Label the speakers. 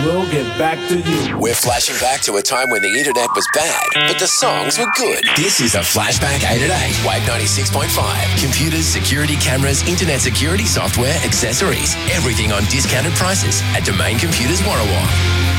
Speaker 1: we'll get back to you.
Speaker 2: We're flashing back to a time when the internet was bad, but the songs were good. This is a Flashback 8 at 8, Wave 96.5. Computers, security cameras, internet security software, accessories, everything on discounted prices at Domain Computers Warrawong.